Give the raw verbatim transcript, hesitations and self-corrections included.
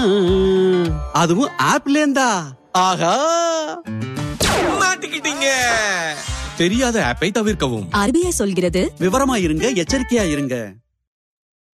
அதுவும் ஆப்ல இருந்தா. ஆஹா, மாட்டிக்கிட்டீங்க. தெரியாத ஆப்பை தவிர்க்கவும். ஆர்பிஐ சொல்கிறது, விவரமா இருங்க, எச்சரிக்கையா இருங்க.